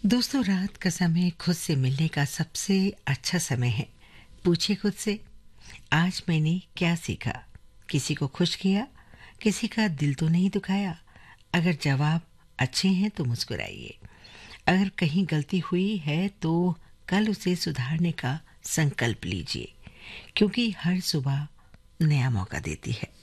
दोस्तों, रात का समय खुद से मिलने का सबसे अच्छा समय है। पूछिए खुद से, आज मैंने क्या सीखा? किसी को खुश किया? किसी का दिल तो नहीं दुखाया? अगर जवाब अच्छे हैं तो मुस्कुराइए। अगर कहीं गलती हुई है तो कल उसे सुधारने का संकल्प लीजिए, क्योंकि हर सुबह नया मौका देती है।